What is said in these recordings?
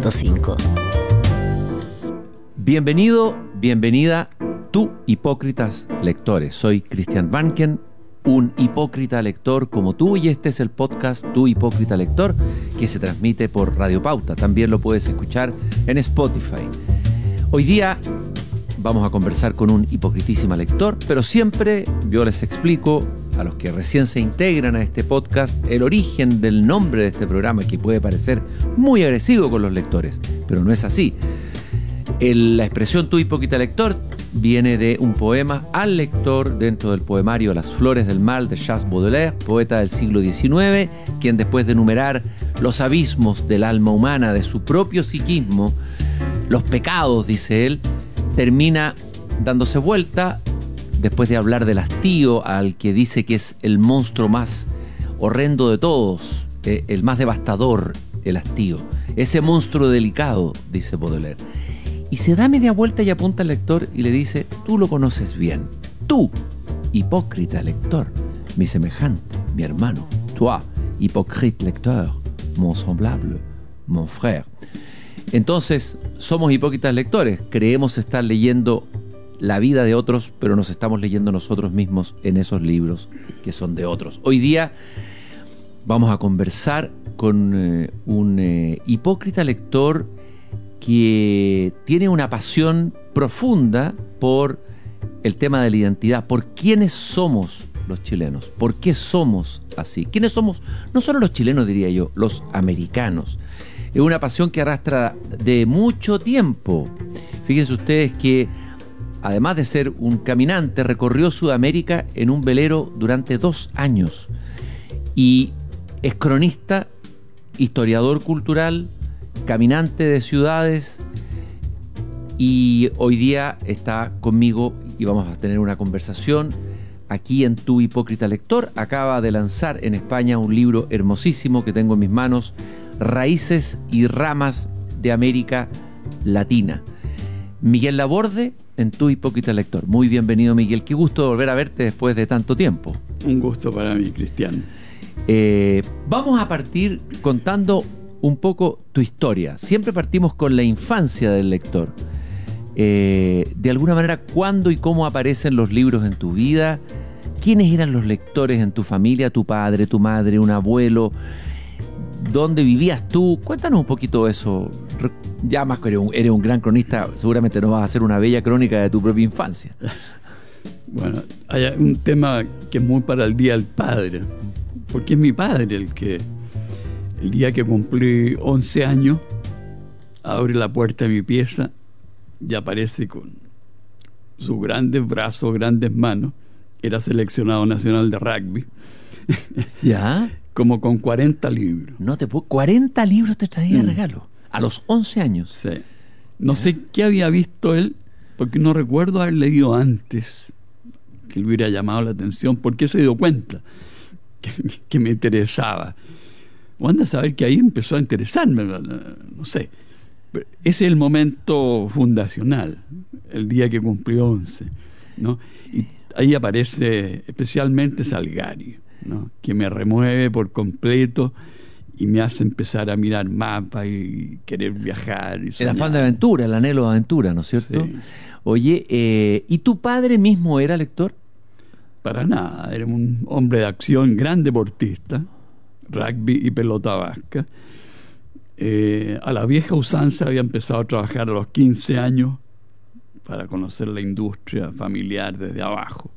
100.5. Bienvenido, bienvenida, tú hipócritas lectores. Soy Christian Vanken, un hipócrita lector como tú, y este es el podcast Tu Hipócrita Lector, que se transmite por Radio Pauta. También lo puedes escuchar en Spotify. Hoy día vamos a conversar con un hipocritísima lector, pero siempre yo les explico a los que recién se integran a este podcast el origen del nombre de este programa, que puede parecer muy agresivo con los lectores, pero no es así. La expresión Tu Hipócrita Lector viene de un poema al lector dentro del poemario Las Flores del Mal de Charles Baudelaire, poeta del siglo XIX, quien después de enumerar los abismos del alma humana, de su propio psiquismo, los pecados, dice él, termina dándose vuelta después de hablar del hastío, al que dice que es el monstruo más horrendo de todos, el más devastador, el hastío. Ese monstruo delicado, dice Baudelaire. Y se da media vuelta y apunta al lector y le dice: tú lo conoces bien. Tú, hipócrita lector, mi semejante, mi hermano. Toi, hypocrite lecteur, mon semblable, mon frère. Entonces, somos hipócritas lectores. Creemos estar leyendo la vida de otros, pero nos estamos leyendo nosotros mismos en esos libros que son de otros. Hoy día vamos a conversar con un hipócrita lector que tiene una pasión profunda por el tema de la identidad, por quiénes somos los chilenos, por qué somos así. ¿Quiénes somos? No solo los chilenos, diría yo, los americanos. Es una pasión que arrastra de mucho tiempo. Fíjense ustedes que, además de ser un caminante, recorrió Sudamérica en un velero durante 2 años. Y es cronista, historiador cultural, caminante de ciudades, y hoy día está conmigo y vamos a tener una conversación aquí en Tu Hipócrita Lector. Acaba de lanzar en España un libro hermosísimo que tengo en mis manos, Raíces y Ramas de América Latina. Miguel Laborde en Tu Hipócrita Lector. Muy bienvenido, Miguel. Qué gusto volver a verte después de tanto tiempo. Un gusto para mí, Cristian. Vamos a partir contando un poco tu historia. Siempre partimos con la infancia del lector. De alguna manera, ¿cuándo y cómo aparecen los libros en tu vida? ¿Quiénes eran los lectores en tu familia? ¿Tu padre, tu madre, un abuelo? ¿Dónde vivías tú? Cuéntanos un poquito eso. Ya más que eres un gran cronista, seguramente nos vas a hacer una bella crónica de tu propia infancia. Bueno, hay un tema que es muy para el Día del Padre, porque es mi padre el que, el día que cumplí 11 años, abre la puerta de mi pieza y aparece con sus grandes brazos, grandes manos. Era seleccionado nacional de rugby. ¿Ya? Como con 40 libros. No te puedo. 40 libros te traía de regalo. A los 11 años. Sí. No sé qué había visto él, porque no recuerdo haber leído antes que le hubiera llamado la atención, porque se dio cuenta que me interesaba. O anda a saber que ahí empezó a interesarme, no sé. Pero ese es el momento fundacional, el día que cumplió 11, ¿no? Y ahí aparece especialmente Salgari, ¿no? Que me remueve por completo y me hace empezar a mirar mapas y querer viajar. Y el afán de aventura, el anhelo de aventura, ¿no es cierto? Sí. Oye, ¿y tu padre mismo era lector? Para nada, era un hombre de acción, gran deportista, rugby y pelota vasca. A la vieja usanza había empezado a trabajar a los 15 años para conocer la industria familiar desde abajo.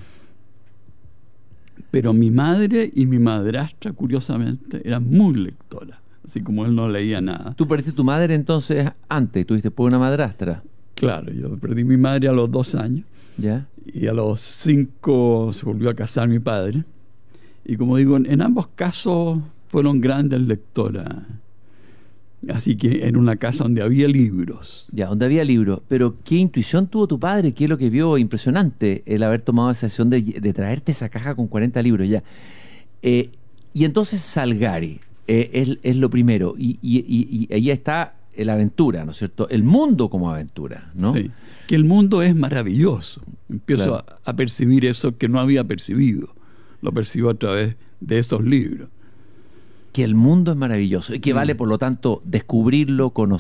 Pero mi madre y mi madrastra, curiosamente, eran muy lectoras, así como él no leía nada. ¿Tú perdiste tu madre entonces antes? ¿Tuviste después una madrastra? Claro, yo perdí mi madre a los 2 años. ¿Ya? Y a los 5 se volvió a casar mi padre. Y como digo, en ambos casos fueron grandes lectoras. Así que en una casa donde había libros. Ya, donde había libros. Pero ¿qué intuición tuvo tu padre? ¿Qué es lo que vio impresionante el haber tomado esa decisión de traerte esa caja con 40 libros? Ya. Y entonces Salgari es lo primero. Y ahí está la aventura, ¿no es cierto? El mundo como aventura, ¿no? Sí, que el mundo es maravilloso. Empiezo Claro. a percibir eso que no había percibido. Lo percibo a través de esos libros. Que el mundo es maravilloso y que vale, por lo tanto, descubrirlo, conocerlo.